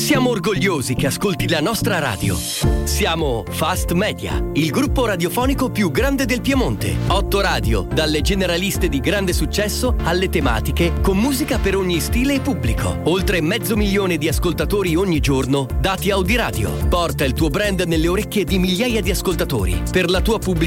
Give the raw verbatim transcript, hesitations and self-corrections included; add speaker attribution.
Speaker 1: Siamo orgogliosi che ascolti la nostra radio. Siamo Fast Media, il gruppo radiofonico più grande del Piemonte. Otto radio, dalle generaliste di grande successo alle tematiche, con musica per ogni stile e pubblico. Oltre mezzo milione di ascoltatori ogni giorno, dati Audiradio. Porta il tuo brand nelle orecchie di migliaia di ascoltatori. Per la tua pubblicità